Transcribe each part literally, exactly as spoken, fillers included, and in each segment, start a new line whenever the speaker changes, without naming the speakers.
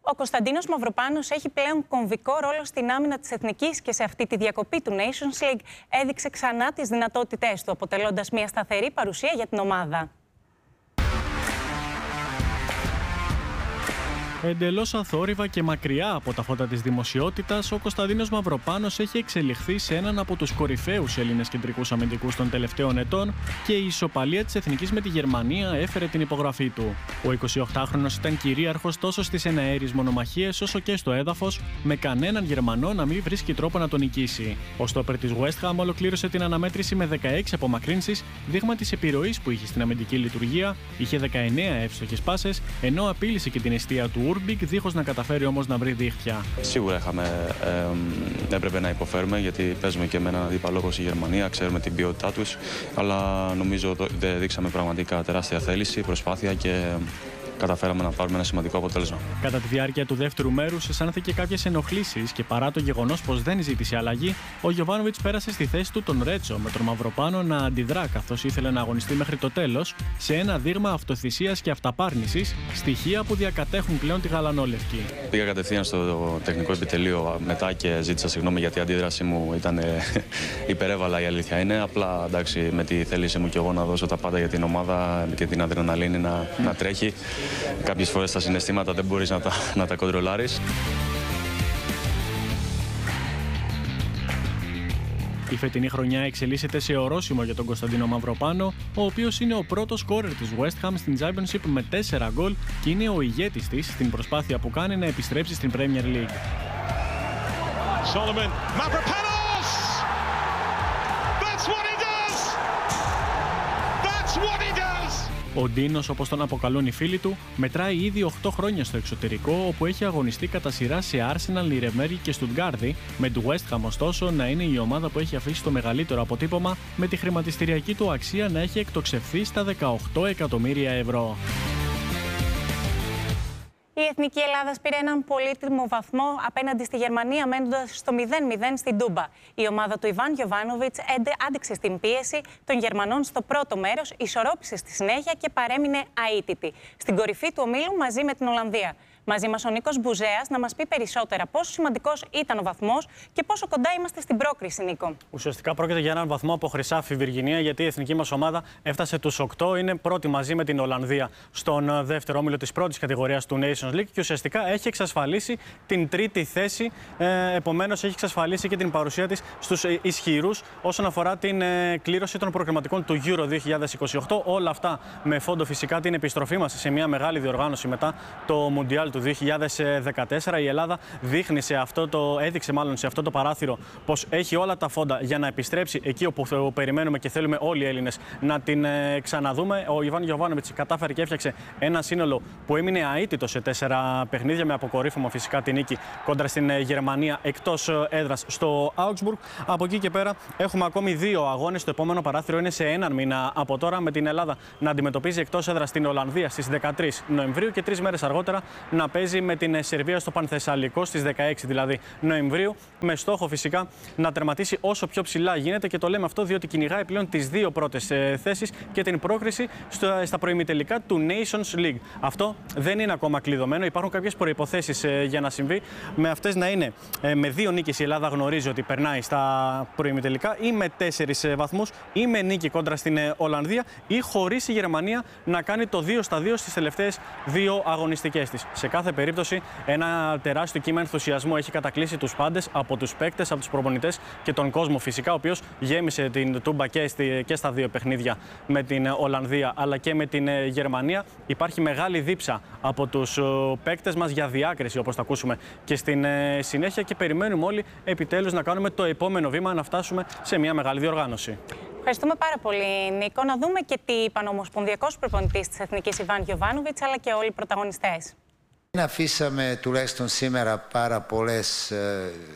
Ο Κωνσταντίνος Μαυροπάνος έχει πλέον κομβικό ρόλο στην άμυνα της Εθνικής και σε αυτή τη διακοπή του Nations League έδειξε ξανά τις δυνατότητές του, αποτελώντας μια σταθερή παρουσία για την ομάδα.
Εντελώς αθόρυβα και μακριά από τα φώτα της δημοσιότητας, ο Κωνσταντίνος Μαυροπάνος έχει εξελιχθεί σε έναν από τους κορυφαίους Έλληνες κεντρικούς αμυντικούς των τελευταίων ετών και η ισοπαλία της Εθνικής με τη Γερμανία έφερε την υπογραφή του. Ο εικοσιοκτάχρονος ήταν κυρίαρχος τόσο στις εναέριες μονομαχίες όσο και στο έδαφος, με κανέναν Γερμανό να μην βρίσκει τρόπο να τον νικήσει. Ο στόπερ της West Ham ολοκλήρωσε την αναμέτρηση με δεκαέξι απομακρύνσεις, δείγμα της επιρροής που είχε στην αμυντική λειτουργία, είχε δεκαεννέα εύστοχες πάσες, ενώ απείλησε και την εστία του Ούρμπικ, δίχως να καταφέρει όμως να βρει δίχτυα.
Σίγουρα είχαμε, ε, έπρεπε να υποφέρουμε, γιατί παίζουμε και με έναν αντίπαλο όπως η Γερμανία, ξέρουμε την ποιότητά τους, αλλά νομίζω ότι δείξαμε πραγματικά τεράστια θέληση, προσπάθεια και καταφέραμε να πάρουμε ένα σημαντικό αποτέλεσμα.
Κατά τη διάρκεια του δεύτερου μέρους αισθάνθηκε κάποιες ενοχλήσεις και παρά το γεγονός πως δεν ζήτησε αλλαγή, ο Γιοβάνοβιτς πέρασε στη θέση του τον Ρέτσο, με τον Μαυροπάνο να αντιδρά καθώς ήθελε να αγωνιστεί μέχρι το τέλος, σε ένα δείγμα αυτοθυσίας και αυταπάρνησης, στοιχεία που διακατέχουν πλέον τη γαλανόλευκη.
Πήγα κατευθείαν στο τεχνικό επιτελείο μετά και ζήτησα συγγνώμη γιατί η αντίδραση μου ήταν υπερέβαλα, η αλήθεια είναι. Απλά εντάξει, με τη θέληση μου και εγώ να δώσω τα πάντα για την ομάδα και την αδρεναλίνη να, mm. να τρέχει. Κάποιες φορές τα συναισθήματα δεν μπορείς να τα, να τα κοντρολάρεις.
Η φετινή χρονιά εξελίσσεται σε ορόσημο για τον Κωνσταντίνο Μαυροπάνο, ο οποίος είναι ο πρώτος σκόρερ της West Ham στην Championship με τέσσερα γκολ και είναι ο ηγέτης της στην προσπάθεια που κάνει να επιστρέψει στην Premier League.
Solomon, Mavropanos! That's what he does! That's what he does!
Ο Ντίνος, όπως τον αποκαλούν οι φίλοι του, μετράει ήδη οκτώ χρόνια στο εξωτερικό, όπου έχει αγωνιστεί κατά σειρά σε Arsenal, Νιρεμβέργη και Στουτγκάρδη, με τη West Ham ωστόσο να είναι η ομάδα που έχει αφήσει το μεγαλύτερο αποτύπωμα, με τη χρηματιστηριακή του αξία να έχει εκτοξευθεί στα δεκαοκτώ εκατομμύρια ευρώ.
Η Εθνική Ελλάδας πήρε έναν πολύτιμο βαθμό απέναντι στη Γερμανία, μένοντας στο μηδέν μηδέν στην Τούμπα. Η ομάδα του Ιβάν Γιοβάνοβιτς άντεξε στην πίεση των Γερμανών στο πρώτο μέρος, ισορρόπησε στη συνέχεια και παρέμεινε αίτητη στην κορυφή του ομίλου μαζί με την Ολλανδία. Μαζί μας ο Νίκος Μπουζέας να μας πει περισσότερα πόσο σημαντικός ήταν ο βαθμός και πόσο κοντά είμαστε στην πρόκριση, Νίκο.
Ουσιαστικά πρόκειται για έναν βαθμό από χρυσάφι Βιργινία, γιατί η εθνική μας ομάδα έφτασε τους οκτώ, είναι πρώτη μαζί με την Ολλανδία στον δεύτερο όμιλο της πρώτης κατηγορίας του Nations League και ουσιαστικά έχει εξασφαλίσει την τρίτη θέση. Ε, επομένως, έχει εξασφαλίσει και την παρουσία της στους ισχυρούς όσον αφορά την ε, κλήρωση των προκριματικών του Euro δύο χιλιάδες είκοσι οκτώ. Όλα αυτά με φόντο φυσικά την επιστροφή μας σε μια μεγάλη διοργάνωση μετά το Mundial του δύο χιλιάδες δεκατέσσερα. Η Ελλάδα δείχνει σε αυτό το, έδειξε μάλλον σε αυτό το παράθυρο πως έχει όλα τα φόντα για να επιστρέψει εκεί όπου περιμένουμε και θέλουμε όλοι οι Έλληνες να την ε, ξαναδούμε. Ο Ιβάν Γιοβάνοβιτς κατάφερε και έφτιαξε ένα σύνολο που έμεινε αίτητο σε τέσσερα παιχνίδια, με αποκορύφωμα φυσικά την νίκη κόντρα στην Γερμανία εκτός έδρας στο Augsburg. Από εκεί και πέρα έχουμε ακόμη δύο αγώνες. Το επόμενο παράθυρο είναι σε έναν μήνα από τώρα, με την Ελλάδα να αντιμετωπίζει εκτός έδρας την Ολλανδία στις δεκατρείς Νοεμβρίου και τρεις μέρες αργότερα να παίζει με την Σερβία στο Πανθεσσαλικό στις δεκαέξι δηλαδή Νοεμβρίου, με στόχο φυσικά να τερματίσει όσο πιο ψηλά γίνεται, και το λέμε αυτό διότι κυνηγάει πλέον τις δύο πρώτες ε, θέσεις και την πρόκριση στο, στα προημιτελικά του Nations League. Αυτό δεν είναι ακόμα κλειδωμένο, υπάρχουν κάποιες προϋποθέσεις ε, για να συμβεί. Με αυτές να είναι ε, με δύο νίκες η Ελλάδα γνωρίζει ότι περνάει στα προημιτελικά, ή με τέσσερις ε, βαθμούς, ή με νίκη κόντρα στην ε, Ολλανδία, ή χωρίς η Γερμανία να κάνει το δύο στα δύο στις τελευταίες δύο αγωνιστικές της. Σε κάθε περίπτωση, ένα τεράστιο κύμα ενθουσιασμού έχει κατακλείσει τους πάντες, από τους παίκτες, από τους προπονητές και τον κόσμο φυσικά, ο οποίος γέμισε την Τούμπα και, στη, και στα δύο παιχνίδια με την Ολλανδία αλλά και με την Γερμανία. Υπάρχει μεγάλη δίψα από τους παίκτες μας για διάκριση, όπως θα ακούσουμε και στην συνέχεια, και περιμένουμε όλοι επιτέλους να κάνουμε το επόμενο βήμα, να φτάσουμε σε μια μεγάλη διοργάνωση.
Ευχαριστούμε πάρα πολύ, Νίκο. Να δούμε και τι είπαν ο ομοσπονδιακός προπονητής της Εθνικής Ιβάν Γιοβάνοβιτς, αλλά και όλοι οι πρωταγωνιστές.
Αφήσαμε τουλάχιστον σήμερα πάρα πολλές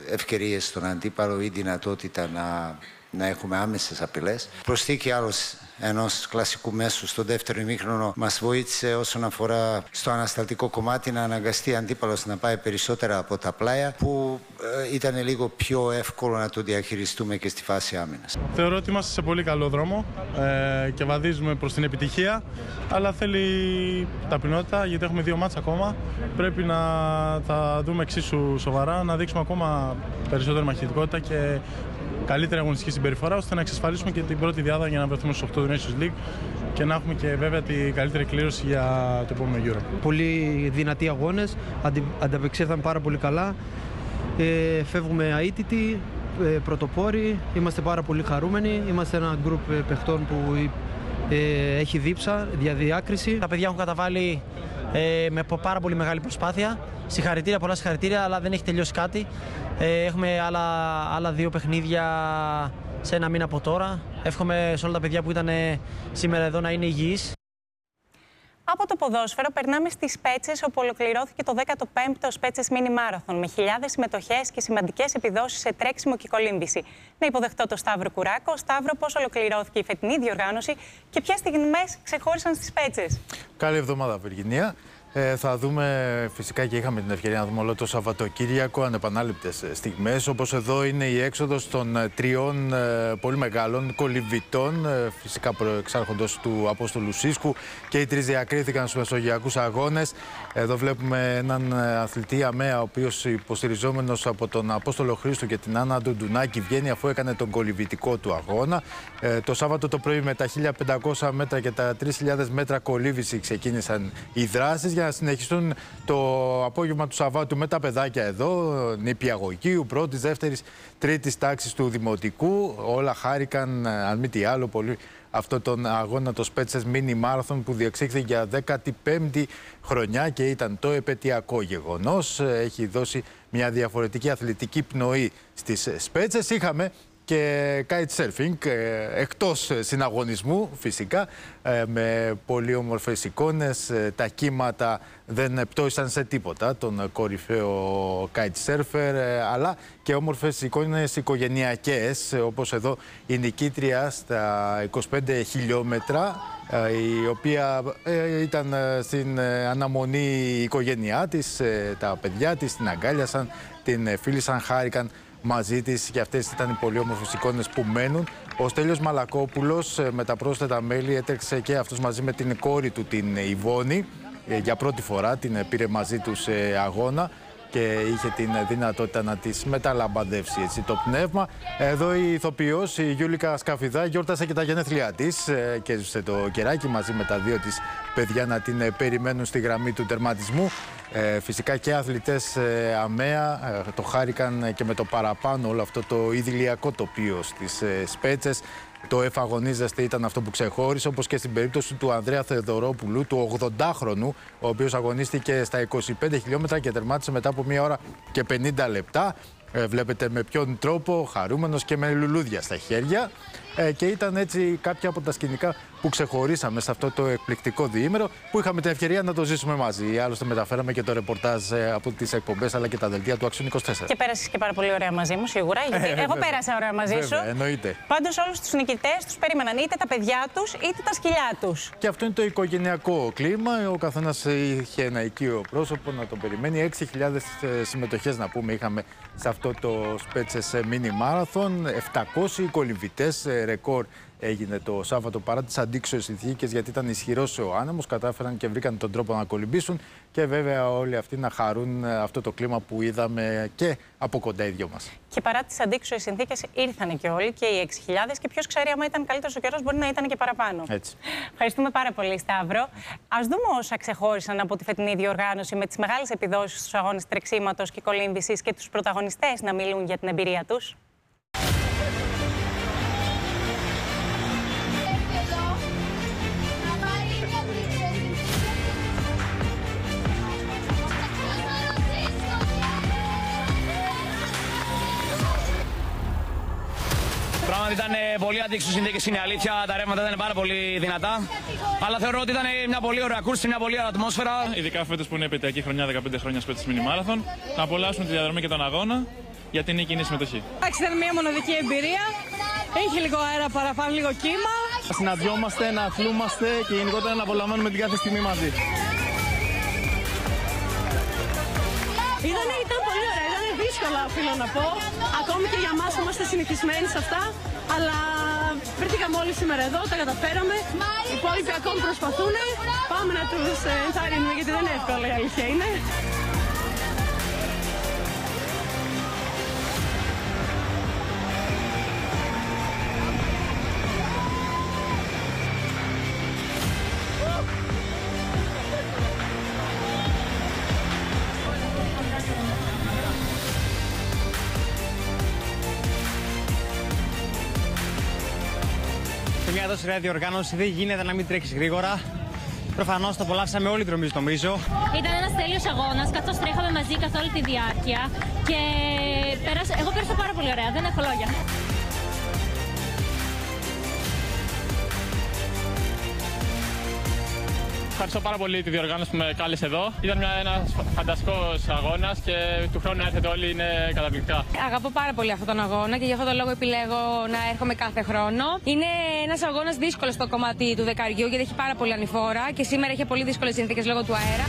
ευκαιρίες στον αντίπαλο ή δυνατότητα να, να έχουμε άμεσες απειλές. Προσθήκη άλλος ενός κλασικού μέσου στο δεύτερο ημίχρονο μας βοήθησε όσον αφορά στο ανασταλτικό κομμάτι να αναγκαστεί αντίπαλος να πάει περισσότερα από τα πλάια, που ε, ήταν λίγο πιο εύκολο να το διαχειριστούμε και στη φάση άμυνας.
Θεωρώ ότι είμαστε σε πολύ καλό δρόμο ε, και βαδίζουμε προς την επιτυχία, αλλά θέλει ταπεινότητα, γιατί έχουμε δύο μάτς ακόμα. Πρέπει να τα δούμε εξίσου σοβαρά, να δείξουμε ακόμα περισσότερη μαχητικότητα και καλύτερη αγωνιστική συμπεριφορά, ώστε να εξασφαλίσουμε και την πρώτη διάδα για να βρεθούμε στους οκτώ του Nations League και να έχουμε και βέβαια την καλύτερη κλήρωση για το επόμενο γύρο. Πολύ δυνατοί αγώνες, αντι, ανταπεξέλθαμε πάρα πολύ καλά, ε, φεύγουμε αίτητοι, ε, πρωτοπόροι, είμαστε πάρα πολύ χαρούμενοι, είμαστε ένα γκρουπ παιχτών που ε, έχει δίψα, διαδιάκριση. Τα παιδιά έχουν καταβάλει ε, με πάρα πολύ μεγάλη προσπάθεια. Συγχαρητήρια, πολλά συγχαρητήρια, αλλά δεν έχει τελειώσει κάτι. Ε, έχουμε άλλα, άλλα δύο παιχνίδια σε ένα μήνα από τώρα. Εύχομαι σε όλα τα παιδιά που ήταν σήμερα εδώ να είναι υγιείς.
Από το ποδόσφαιρο περνάμε στις Σπέτσες, όπου ολοκληρώθηκε το δέκατο πέμπτο Σπέτσες Mini Marathon με χιλιάδες συμμετοχές και σημαντικές επιδόσεις σε τρέξιμο και κολύμβηση. Να υποδεχτώ τον Σταύρο Κουράκο. Σταύρο, πώς ολοκληρώθηκε η φετινή διοργάνωση και ποιες στιγμές ξεχώρισαν στις Σπέτσες?
Καλή εβδομάδα, Βεργινία. Ε, θα δούμε, φυσικά και είχαμε την ευκαιρία να δούμε όλο το Σαββατοκύριακο, ανεπανάληπτες στιγμές, όπως εδώ είναι η έξοδος των τριών ε, πολύ μεγάλων κολυμβητών, ε, φυσικά προεξάρχοντος του Απόστολου Σίσκου, και οι τρεις διακρίθηκαν στους Μεσογειακούς Αγώνες. Εδώ βλέπουμε έναν αθλητή αμαία, ο οποίος υποστηριζόμενος από τον Απόστολο Χρήστου και την Άννα Ντουντουνάκη βγαίνει αφού έκανε τον κολυμβητικό του αγώνα. Ε, το Σάββατο το πρωί με τα χίλια πεντακόσια μέτρα και τα τρεις χιλιάδες μέτρα κολύμβηση ξεκίνησαν οι δράσεις, για να συνεχιστούν το απόγευμα του Σαββάτου με τα παιδάκια εδώ, νηπιαγωγείου, πρώτης, δεύτερης, τρίτης τάξης του Δημοτικού. Όλα χάρηκαν, αν μη τι άλλο, πολύ αυτό τον αγώνα, το Σπέτσες Mini Marathon, που διεξήχθη για δέκατη πέμπτη χρονιά και ήταν το επαιτειακό γεγονός. Έχει δώσει μια διαφορετική αθλητική πνοή στις Σπέτσες. Είχαμε και kitesurfing εκτός συναγωνισμού, φυσικά, με πολύ όμορφες εικόνες. Τα κύματα δεν πτώησαν σε τίποτα τον κορυφαίο kitesurfer, αλλά και όμορφες εικόνες οικογενειακές, όπως εδώ η νικήτρια στα είκοσι πέντε χιλιόμετρα, η οποία ήταν στην αναμονή η οικογένειά της, τα παιδιά της την αγκάλιασαν, την φίλησαν, χάρηκαν μαζί της, και αυτές ήταν οι πολύ όμορφες εικόνες που μένουν. Ο Στέλιος Μαλακόπουλος με τα πρόσθετα μέλη έτρεξε και αυτός μαζί με την κόρη του, την Ιβόνη. Για πρώτη φορά την πήρε μαζί του σε αγώνα και είχε την δυνατότητα να της μεταλαμπαδεύσει έτσι το πνεύμα. Εδώ η ηθοποιός, η Γιούλικα Σκαφιδά, γιόρτασε και τα γενέθλιά της και έζησε το κεράκι μαζί με τα δύο της παιδιά να την περιμένουν στη γραμμή του τερματισμού. Ε, φυσικά και αθλητές ε, αμαία ε, το χάρηκαν και με το παραπάνω όλο αυτό το ιδηλιακό τοπίο στις ε, Σπέτσες. Το εφαγωνίζεστε ήταν αυτό που ξεχώρισε, όπως και στην περίπτωση του Ανδρέα Θεοδωρόπουλου, του ογδοντάχρονου, ο οποίος αγωνίστηκε στα είκοσι πέντε χιλιόμετρα και τερμάτισε μετά από μία ώρα και πενήντα λεπτά. Ε, βλέπετε με ποιον τρόπο, χαρούμενος και με λουλούδια στα χέρια. Ε, και ήταν έτσι κάποια από τα σκηνικά που ξεχωρίσαμε σε αυτό το εκπληκτικό διήμερο, που είχαμε την ευκαιρία να το ζήσουμε μαζί. Άλλωστε, μεταφέραμε και το ρεπορτάζ ε, από τις εκπομπές αλλά και τα δελτία του Action είκοσι τέσσερα.
Και πέρασες και πάρα πολύ ωραία μαζί μου, σίγουρα. Γιατί
ε,
εγώ πέρασα ωραία μαζί
βέβαια,
σου.
Εννοείται.
Πάντως, όλους τους νικητές τους περίμεναν είτε τα παιδιά τους είτε τα σκυλιά τους.
Και αυτό είναι το οικογενειακό κλίμα. Ο καθένας είχε ένα οικείο πρόσωπο να το περιμένει. έξι χιλιάδες συμμετοχές, να πούμε, είχαμε σε αυτό το Σπέτσες Mini Marathon. επτακόσιοι κολυμβητές, ρεκόρ έγινε το Σάββατο παρά τις αντίξωες συνθήκες, γιατί ήταν ισχυρός ο άνεμος. Κατάφεραν και βρήκαν τον τρόπο να κολυμπήσουν και βέβαια όλοι αυτοί να χαρούν αυτό το κλίμα που είδαμε και από κοντά οι δυο μας. Και
παρά τις αντίξωες συνθήκες ήρθαν και όλοι, και οι έξι χιλιάδες, και ποιος ξέρει, άμα ήταν καλύτερος ο καιρός, μπορεί να ήταν και παραπάνω.
Έτσι.
Ευχαριστούμε πάρα πολύ, Σταύρο. Ας δούμε όσα ξεχώρισαν από τη φετινή διοργάνωση με τις μεγάλες επιδόσεις στους αγώνες τρεξίματος και κολύμβησης και τους πρωταγωνιστές να μιλούν για την εμπειρία τους.
Πράγματι ήταν πολύ αντίξωες συνθήκες, είναι η αλήθεια. Τα ρεύματα ήταν πάρα πολύ δυνατά. Αλλά θεωρώ ότι ήταν μια πολύ ωραία κούρση, μια πολύ ωραία ατμόσφαιρα.
Ειδικά φέτος που είναι επαιτειακή χρονιά, δεκαπέντε χρόνια Σπέτσες Mini Marathon, να απολαύσουν τη διαδρομή και τον αγώνα, γιατί είναι η κοινή συμμετοχή.
Εντάξει, ήταν μια μοναδική εμπειρία. Είχε λίγο αέρα παραπάνω, λίγο κύμα.
Να συναντιόμαστε, να αθλούμαστε και γενικότερα να απολαμβάνουμε την κάθε στιγμή μαζί.
Ήτανε, ήταν πολύ ωραία, ήταν δύσκολα οφείλω να πω. Ακόμη και για μας που είμαστε συνηθισμένοι σε αυτά. Αλλά βρήκαμε όλοι σήμερα εδώ, τα καταφέραμε. Οι υπόλοιποι ακόμη προσπαθούν. Πάμε να τους ενθαρρύνουμε γιατί δεν είναι εύκολο, η αλήθεια είναι.
Μια τόσο ωραία διοργάνωση, δεν γίνεται να μην τρέξεις γρήγορα. Προφανώς το απολαύσαμε όλοι οι δρομείς, νομίζω.
Ήταν ένας τέλειος αγώνας, καθώς τρέχαμε μαζί καθ' όλη τη διάρκεια. Και πέρασα, εγώ πέρασα πάρα πολύ ωραία, δεν έχω λόγια.
Ευχαριστώ πάρα πολύ τη διοργάνωση που με κάλεσε εδώ. Ήταν μια, ένας φανταστικός αγώνας και του χρόνου να έρθετε όλοι είναι καταπληκτικά.
Αγαπώ πάρα πολύ αυτόν τον αγώνα και γι' αυτόν τον λόγο επιλέγω να έρχομαι κάθε χρόνο. Είναι ένας αγώνας δύσκολος στο κομμάτι του δεκαριού γιατί έχει πάρα πολύ ανηφόρα και σήμερα είχε πολύ δύσκολες συνθήκες λόγω του αέρα.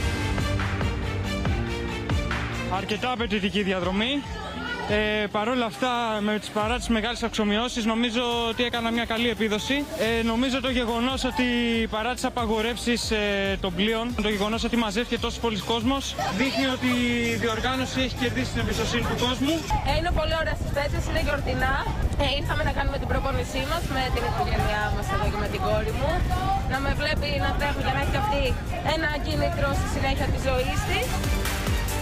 Αρκετά απαιτητική διαδρομή. Ε, Παρ' όλα αυτά, με τις παρά τις μεγάλες αξιομοιώσεις, νομίζω ότι έκανα μια καλή επίδοση. Ε, νομίζω το γεγονός ότι παρά τις απαγορεύσεις ε, των πλοίων, το γεγονός ότι μαζεύτηκε τόσο πολλοί κόσμος, δείχνει ότι η διοργάνωση έχει κερδίσει την εμπιστοσύνη του κόσμου.
Ε, είναι πολύ ωραία στις πέτσες, είναι γιορτινά. Ε, ήρθαμε να κάνουμε την προπόνησή μας με την οικογένειά μας εδώ και με την κόρη μου. Να με βλέπει να τρέχω για να έχει αυτή ένα κίνητρο στη συνέχεια της ζωής της.